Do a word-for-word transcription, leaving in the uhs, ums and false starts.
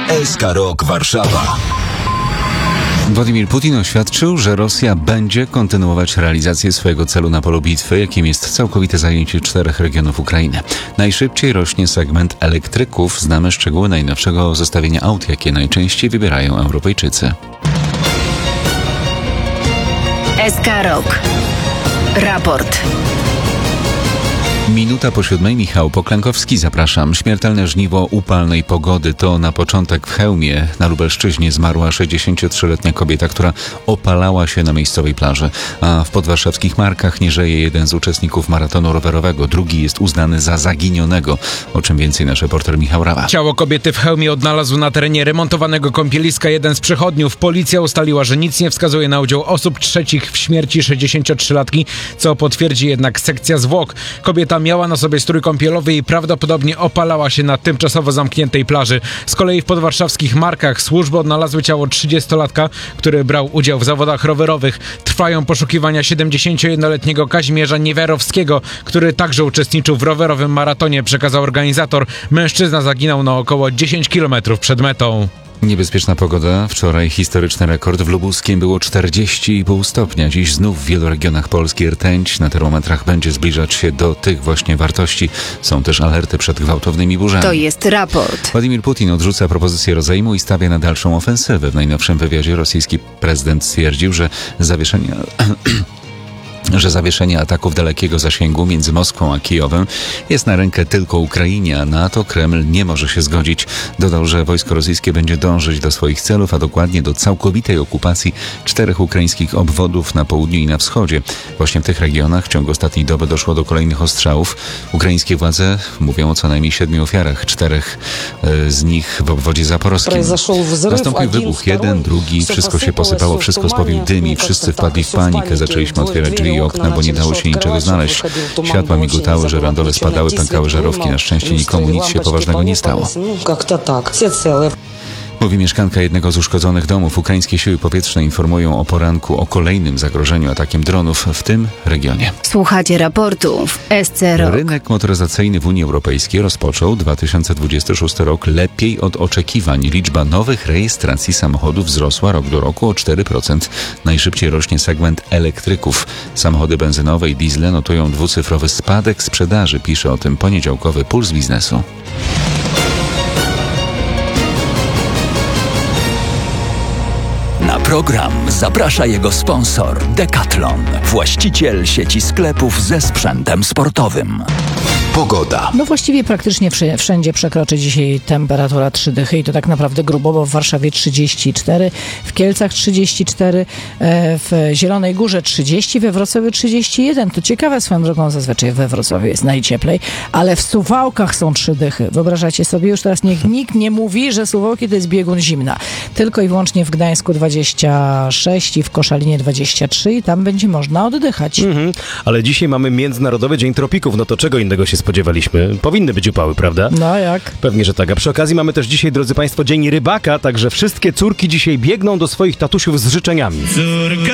S K Rock Warszawa. Władimir Putin oświadczył, że Rosja będzie kontynuować realizację swojego celu na polu bitwy, jakim jest całkowite zajęcie czterech regionów Ukrainy. Najszybciej rośnie segment elektryków. Znamy szczegóły najnowszego zestawienia aut, jakie najczęściej wybierają Europejczycy. S K Rock. Raport. Minuta po siódmej, Michał Poklankowski, zapraszam. Śmiertelne żniwo upalnej pogody to na początek w Chełmie na Lubelszczyźnie zmarła sześćdziesięciotrzyletnia kobieta, która opalała się na miejscowej plaży. A w podwarszawskich Markach nie żyje jeden z uczestników maratonu rowerowego. Drugi jest uznany za zaginionego. O czym więcej nasz reporter Michał Rawa. Ciało kobiety w Chełmie odnalazł na terenie remontowanego kąpieliska jeden z przechodniów. Policja ustaliła, że nic nie wskazuje na udział osób trzecich w śmierci sześćdziesięciotrzylatki, co potwierdzi jednak sekcja zwłok. Kobieta miała na sobie strój kąpielowy i prawdopodobnie opalała się na tymczasowo zamkniętej plaży. Z kolei w podwarszawskich Markach służby odnalazły ciało trzydziestolatka, który brał udział w zawodach rowerowych. Trwają poszukiwania siedemdziesięciojednoletniego Kazimierza Niewiarowskiego, który także uczestniczył w rowerowym maratonie, przekazał organizator. Mężczyzna zaginął na około dziesięć kilometrów przed metą. Niebezpieczna pogoda. Wczoraj historyczny rekord. W Lubuskiem było czterdzieści i pół stopnia. Dziś znów w wielu regionach Polski rtęć na termometrach będzie zbliżać się do tych właśnie wartości. Są też alerty przed gwałtownymi burzami. To jest raport. Władimir Putin odrzuca propozycję rozejmu i stawia na dalszą ofensywę. W najnowszym wywiadzie rosyjski prezydent stwierdził, że zawieszenie... że zawieszenie ataków dalekiego zasięgu między Moskwą a Kijowem jest na rękę tylko Ukrainie, a na to Kreml nie może się zgodzić. Dodał, że wojsko rosyjskie będzie dążyć do swoich celów, a dokładnie do całkowitej okupacji czterech ukraińskich obwodów na południu i na wschodzie. Właśnie w tych regionach w ciągu ostatniej doby doszło do kolejnych ostrzałów. Ukraińskie władze mówią o co najmniej siedmiu ofiarach, czterech z nich w obwodzie zaporowskim. Nastąpił wybuch jeden, drugi, wszystko się posypało, wszystko spowił dym i wszyscy wpadli w panikę. Zaczęliśmy otwierać drzwi i okna, bo nie dało się niczego znaleźć. Światła migotały, żerandole spadały, pękały żarówki. Na szczęście nikomu nic się poważnego nie stało. Mówi mieszkanka jednego z uszkodzonych domów. Ukraińskie siły powietrzne informują o poranku o kolejnym zagrożeniu atakiem dronów w tym regionie. Słuchacie raportu w S C Rock. Rynek motoryzacyjny w Unii Europejskiej rozpoczął dwa tysiące dwudziesty szósty rok lepiej od oczekiwań. Liczba nowych rejestracji samochodów wzrosła rok do roku o cztery procent. Najszybciej rośnie segment elektryków. Samochody benzynowe i diesle notują dwucyfrowy spadek sprzedaży, pisze o tym poniedziałkowy Puls Biznesu. Na program zaprasza jego sponsor Decathlon, właściciel sieci sklepów ze sprzętem sportowym. Pogoda. No właściwie praktycznie wszędzie przekroczy dzisiaj temperatura trzy dychy i to tak naprawdę grubo, bo w Warszawie trzydzieści cztery, w Kielcach trzydzieści cztery, w Zielonej Górze trzydzieści, we Wrocławiu trzydzieści jeden. To ciekawe swoją drogą, zazwyczaj we Wrocławiu jest najcieplej, ale w Suwałkach są trzy dychy. Wyobrażacie sobie? Już teraz niech nikt nie mówi, że Suwałki to jest biegun zimna. Tylko i wyłącznie w Gdańsku dwadzieścia sześć i w Koszalinie dwadzieścia trzy i tam będzie można oddychać. Mhm, ale dzisiaj mamy Międzynarodowy Dzień Tropików, no to czego innego się spodziewaliśmy? Powinny być upały, prawda? No jak? Pewnie, że tak. A przy okazji mamy też dzisiaj, drodzy Państwo, Dzień Rybaka, także wszystkie córki dzisiaj biegną do swoich tatusiów z życzeniami. Córka